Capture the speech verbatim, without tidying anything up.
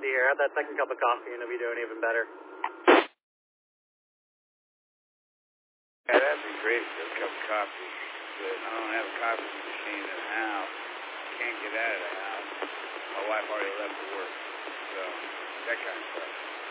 see here. Have that second cup of coffee and it'll be doing even better. Yeah, that'd be great for a cup of coffee. But I don't have a coffee machine in the house. Can't get out of the house. My wife already left for work. So, that kind of stuff.